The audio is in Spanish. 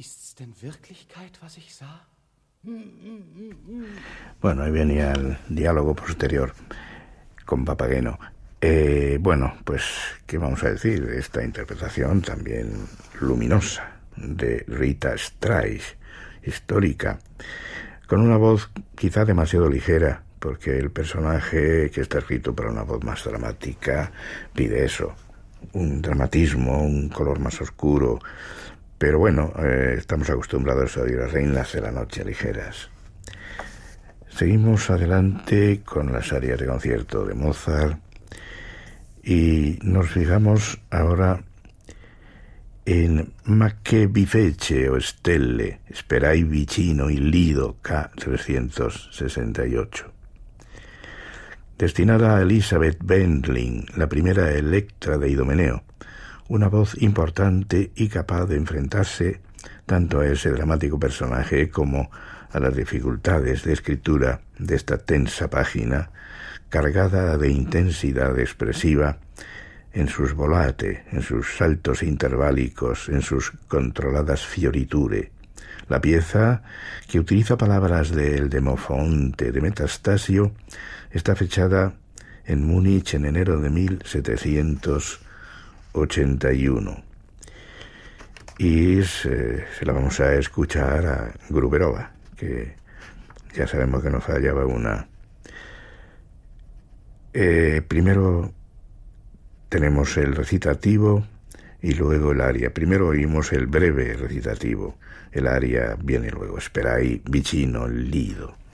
Ist's denn Wirklichkeit, was ich sah? Bueno, ahí venía el diálogo posterior con Papageno. Bueno, pues, ¿qué vamos a decir? Esta interpretación también luminosa de Rita Straight, histórica, con una voz quizá demasiado ligera, porque el personaje que está escrito para una voz más dramática pide eso, un dramatismo, un color más oscuro. Pero bueno, estamos acostumbrados a oír a reinas de la noche ligeras. Seguimos adelante con las arias de concierto de Mozart y nos fijamos ahora en Ma che vi fece o stelle, sperai vicino il lido, K. 368. Destinada a Elizabeth Wendling, la primera Electra de Idomeneo, una voz importante y capaz de enfrentarse tanto a ese dramático personaje como a las dificultades de escritura de esta tensa página, cargada de intensidad expresiva en sus volate, en sus saltos interválicos, en sus controladas fioriture. La pieza, que utiliza palabras del Demofonte de Metastasio, está fechada en Múnich en enero de 1781. Y se la vamos a escuchar a Gruberova, que ya sabemos que nos fallaba una. Primero tenemos el recitativo y luego el aria. Primero oímos el breve recitativo, el aria viene luego, sperai vicino il lido.